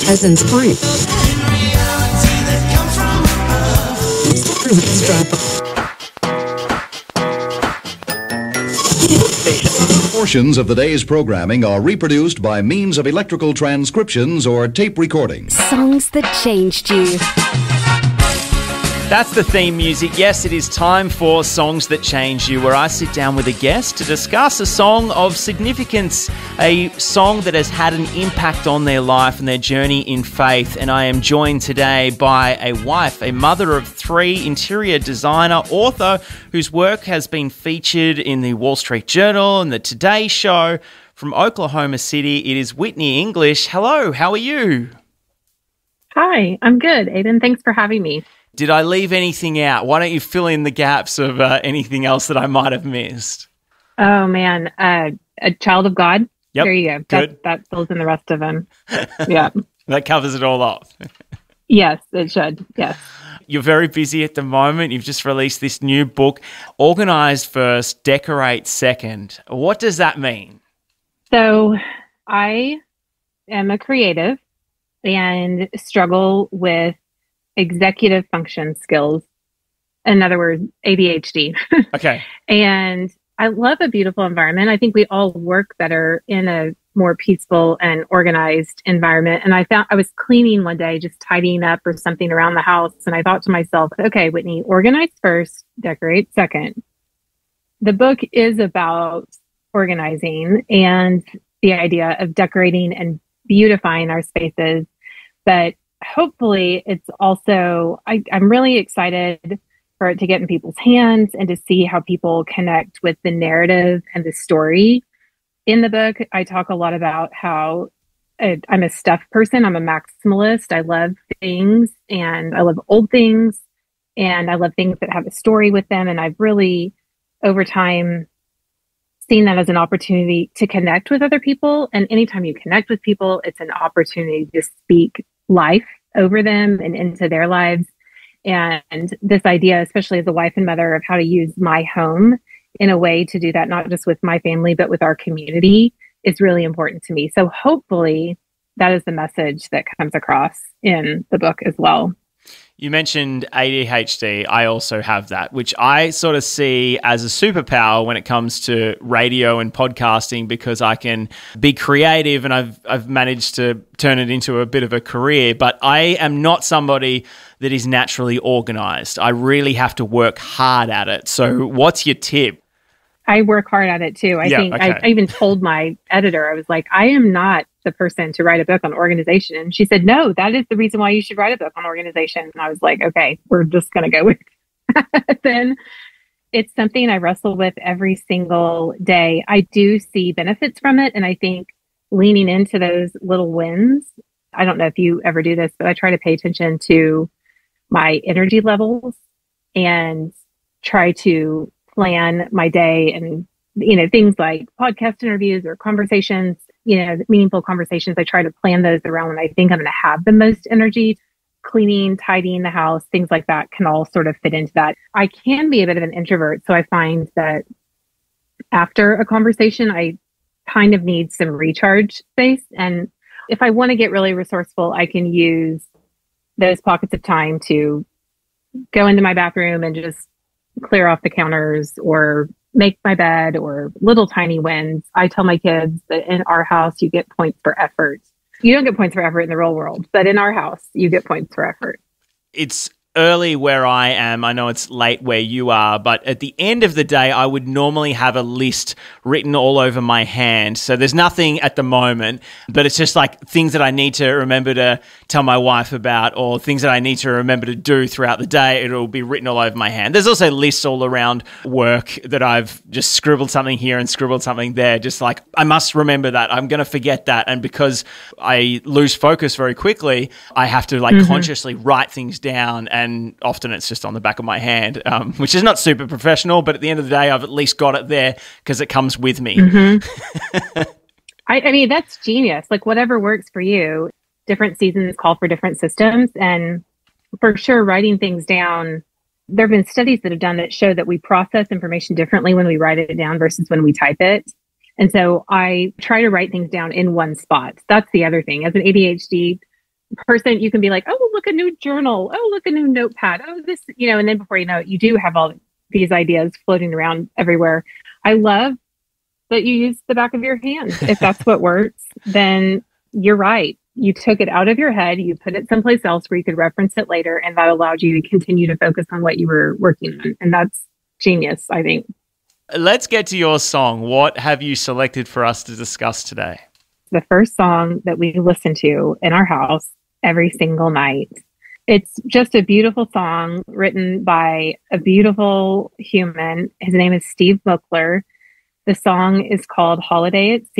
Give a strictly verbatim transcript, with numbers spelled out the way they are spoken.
as in spring. Portions of the day's programming are reproduced by means of electrical transcriptions or tape recordings. Songs that changed you. That's the theme music. Yes, it is time for Songs That Change You, where I sit down with a guest to discuss a song of significance, a song that has had an impact on their life and their journey in faith. And I am joined today by a wife, a mother of three, interior designer, author, whose work has been featured in the Wall Street Journal and the Today Show. From Oklahoma City, it is Whitney English. Hello, how are you? Hi, I'm good, Aiden. Thanks for having me. Did I leave anything out? Why don't you fill in the gaps of uh, anything else that I might have missed? Oh, man. Uh, a child of God. Yep. There you go. Good. That, that fills in the rest of them. Yeah. That covers it all off. Yes, it should. Yes. You're very busy at the moment. You've just released this new book, Organize First, Decorate Second. What does that mean? So I am a creative and struggle with executive function skills. In other words, A D H D. Okay. And I love a beautiful environment. I think we all work better in a more peaceful and organized environment. And I found I was cleaning one day, just tidying up or something around the house. And I thought to myself, okay, Whitney, organize first, decorate second. The book is about organizing and the idea of decorating and beautifying our spaces. But hopefully it's also, I, I'm really excited for it to get in people's hands and to see how people connect with the narrative and the story. In the book, I talk a lot about how I, I'm a stuff person. I'm a maximalist. I love things and I love old things and I love things that have a story with them. And I've really, over time, seen that as an opportunity to connect with other people. And anytime you connect with people, it's an opportunity to speak life over them and into their lives. And this idea, especially as a wife and mother, of how to use my home in a way to do that, not just with my family, but with our community, is really important to me. So hopefully that is the message that comes across in the book as well. You mentioned A D H D. I also have that, which I sort of see as a superpower when it comes to radio and podcasting, because I can be creative and I've I've managed to turn it into a bit of a career. But I am not somebody that is naturally organized. I really have to work hard at it. So what's your tip? I work hard at it too. I yeah, think okay. I, I even told my editor, I was like, I am not the person to write a book on organization. And she said, no, that is the reason why you should write a book on organization. And I was like, okay, we're just going to go with it. Then it's something I wrestle with every single day. I do see benefits from it. And I think leaning into those little wins, I don't know if you ever do this, but I try to pay attention to my energy levels and try to plan my day and, you know, things like podcast interviews or conversations, you know, meaningful conversations. I try to plan those around when I think I'm going to have the most energy. Cleaning, tidying the house, things like that can all sort of fit into that. I can be a bit of an introvert. So I find that after a conversation, I kind of need some recharge space. And if I want to get really resourceful, I can use those pockets of time to go into my bathroom and just clear off the counters or make my bed, or little tiny wins. I tell my kids that in our house, you get points for effort. You don't get points for effort in the real world, but in our house, you get points for effort. It's early where I am. I know it's late where you are, but at the end of the day, I would normally have a list written all over my hand. So there's nothing at the moment, but it's just like things that I need to remember to tell my wife about, or things that I need to remember to do throughout the day. It'll be written all over my hand. There's also lists all around work that I've just scribbled something here and scribbled something there. Just like, I must remember that. I'm going to forget that. And because I lose focus very quickly, I have to like mm-hmm. consciously write things down, and And often it's just on the back of my hand, um, which is not super professional, but at the end of the day, I've at least got it there because it comes with me. Mm-hmm. I, I mean, that's genius. Like whatever works for you, different seasons call for different systems. And for sure, writing things down, there have been studies that have done that show that we process information differently when we write it down versus when we type it. And so I try to write things down in one spot. That's the other thing. As an A D H D person, you can be like, oh, look, a new journal. Oh, look, a new notepad. Oh, this, you know, and then before you know it, you do have all these ideas floating around everywhere. I love that you use the back of your hand. If that's what works, then you're right. You took it out of your head, you put it someplace else where you could reference it later, and that allowed you to continue to focus on what you were working on. And that's genius, I think. Let's get to your song. What have you selected for us to discuss today? The first song that we listen to in our house every single night. It's just a beautiful song written by a beautiful human. His name is Steve Moakler. The song is called Holiday at Sea.